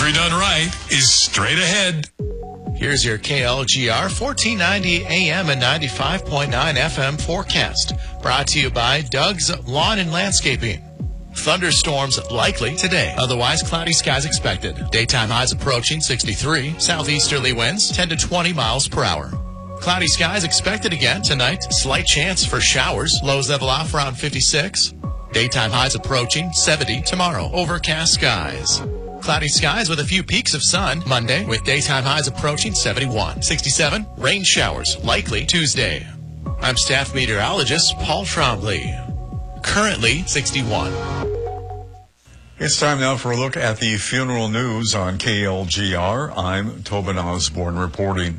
Country done right is straight ahead. Here's your KLGR 1490 AM and 95.9 FM forecast. Brought to you by Doug's Lawn and Landscaping. Thunderstorms likely today. Otherwise, cloudy skies expected. Daytime highs approaching 63. Southeasterly winds 10 to 20 miles per hour. Cloudy skies expected again tonight. Slight chance for showers. Lows level off around 56. Daytime highs approaching 70 tomorrow. Overcast skies. Cloudy skies with a few peaks of sun Monday with daytime highs approaching 71. 67. Rain showers likely Tuesday. I'm staff meteorologist Paul Trombley. Currently 61. It's time now for a look at the funeral news on KLGR. I'm Tobin Osborne reporting.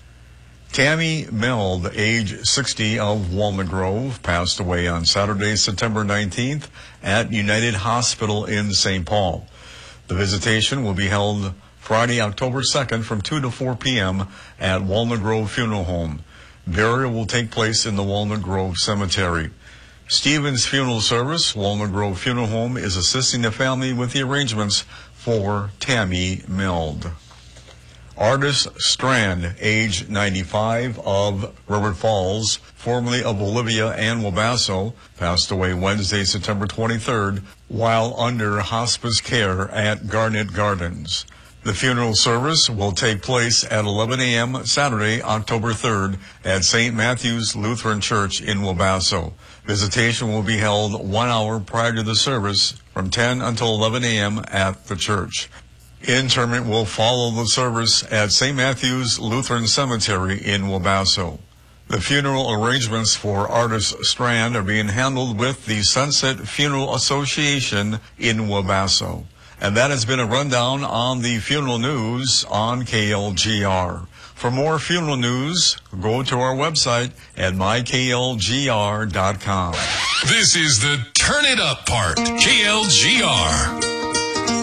Tammy Meld, age 60 of Walnut Grove, passed away on Saturday, September 19th at United Hospital in St. Paul. The visitation will be held Friday, October 2nd from 2 to 4 p.m. at Walnut Grove Funeral Home. Burial will take place in the Walnut Grove Cemetery. Stevens Funeral Service, Walnut Grove Funeral Home, is assisting the family with the arrangements for Tammy Meld. Artis Strand, age 95 of River Falls, formerly of Olivia and Wabasso, passed away Wednesday, September 23rd, while under hospice care at Garnet Gardens. The funeral service will take place at 11 a.m. Saturday, October 3rd at St. Matthew's Lutheran Church in Wabasso. Visitation will be held 1 hour prior to the service from 10 until 11 a.m. at the church. Interment will follow the service at St. Matthew's Lutheran Cemetery in Wabasso. The funeral arrangements for Artis Strand are being handled with the Sunset Funeral Association in Wabasso. And that has been a rundown on the funeral news on KLGR. For more funeral news, go to our website at myklgr.com. This is the Turn It Up part, KLGR.